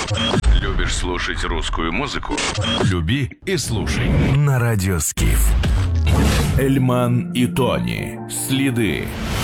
Любишь слушать русскую музыку? Люби и слушай на радио Скиф. Эльман и Тони. Следы.